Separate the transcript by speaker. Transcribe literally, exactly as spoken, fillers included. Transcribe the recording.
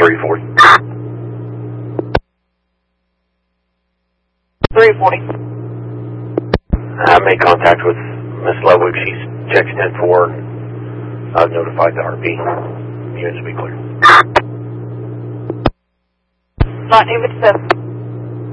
Speaker 1: three forty.
Speaker 2: three forty.
Speaker 1: I made contact with Miss Ludwig. She's checked ten four. I've notified the R P. Units will be clear.
Speaker 2: nineteen fifty-seven.